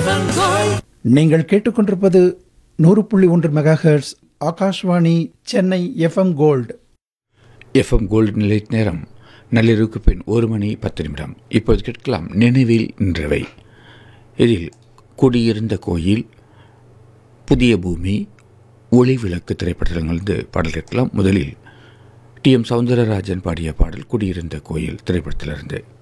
நீங்கள் கேட்டுக்கொண்டிருப்பது 100.1 megahertz Akashvani Chennai FM gold. FM gold நிலை நேரம் நள்ளிரவுக்கு பின் 1:10. இப்போது கேட்கலாம் நினைவில் நின்றவை. இதில் குடியிருந்த கோயில், புதிய பூமி, ஒளி விளக்கு திரைப்படத்திலிருந்து பாடல் கேட்கலாம். முதலில் டி.எம். சௌந்தரராஜன் பாடிய பாடல் குடியிருந்த கோயில் திரைப்படத்திலிருந்து.